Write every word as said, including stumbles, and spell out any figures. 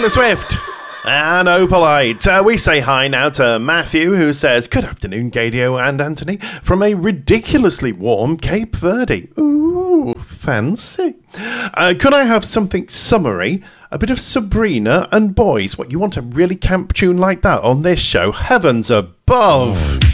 Taylor Swift. And Opalite. Uh, we say hi now to Matthew, who says, good afternoon, Gadio and Anthony, from a ridiculously warm Cape Verde. Ooh, fancy. Uh, could I have something summery? A bit of Sabrina and Boys. What, you want a really camp tune like that on this show? Heavens above.